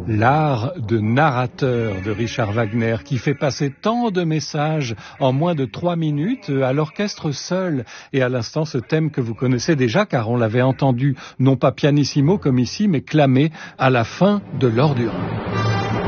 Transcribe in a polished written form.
L'art de narrateur de Richard Wagner qui fait passer tant de messages en moins de 3 minutes à l'orchestre seul. Et à l'instant, ce thème que vous connaissez déjà car on l'avait entendu non pas pianissimo comme ici, mais clamé à la fin de l'Ordure.